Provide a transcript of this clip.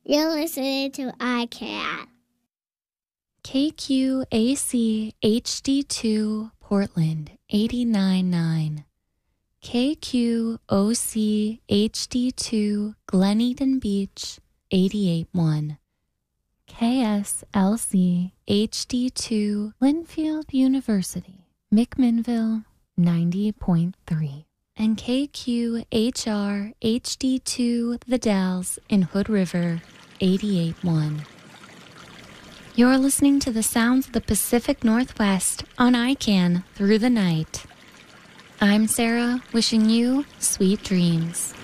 You're listening to iCat. KQAC HD2 Portland 89.9. KQOC HD2 Glen Eden Beach 88.1. KSLC HD2 Linfield University McMinnville 90.3. And KQHR HD2 The Dalles in Hood River 88.1. You're listening to the sounds of the Pacific Northwest on ICANN through the night. I'm Sarah, wishing you sweet dreams.